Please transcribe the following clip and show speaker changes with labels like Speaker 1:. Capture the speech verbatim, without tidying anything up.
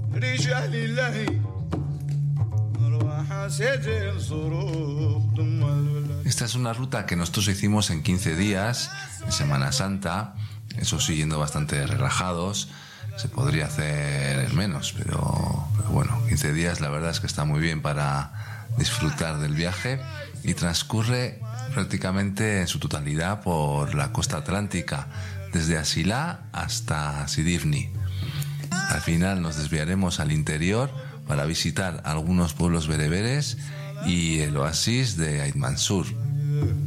Speaker 1: Esta es una ruta que nosotros hicimos en quince días, en Semana Santa, eso sí, yendo bastante relajados. Se podría hacer en menos, pero, pero bueno, quince días la verdad es que está muy bien para disfrutar del viaje y transcurre prácticamente en su totalidad por la costa atlántica, desde Asilá hasta Sidifni. Al final nos desviaremos al interior para visitar algunos pueblos bereberes y el oasis de Ait Mansur.